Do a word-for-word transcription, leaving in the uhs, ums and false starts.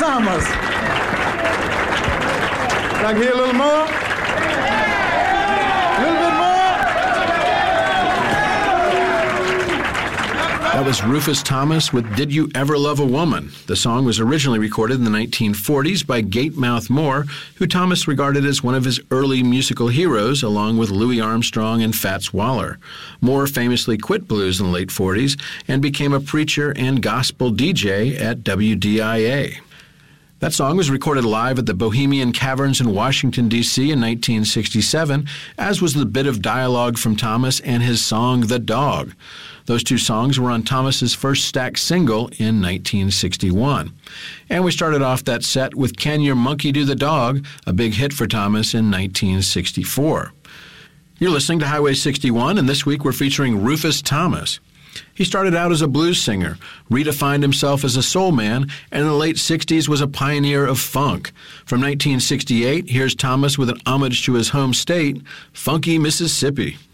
Thomas. Can I hear a little more? A little bit more? That was Rufus Thomas with Did You Ever Love a Woman? The song was originally recorded in the nineteen forties by Gatemouth Moore, who Thomas regarded as one of his early musical heroes, along with Louis Armstrong and Fats Waller. Moore famously quit blues in the late forties and became a preacher and gospel D J at W D I A. That song was recorded live at the Bohemian Caverns in Washington, D C in nineteen sixty-seven, as was the bit of dialogue from Thomas and his song, The Dog. Those two songs were on Thomas's first Stax single in nineteen sixty-one. And we started off that set with Can Your Monkey Do the Dog, a big hit for Thomas in nineteen sixty-four. You're listening to Highway sixty-one, and this week we're featuring Rufus Thomas. He started out as a blues singer, redefined himself as a soul man, and in the late sixties was a pioneer of funk. From nineteen sixty-eight, here's Thomas with an homage to his home state, funky Mississippi.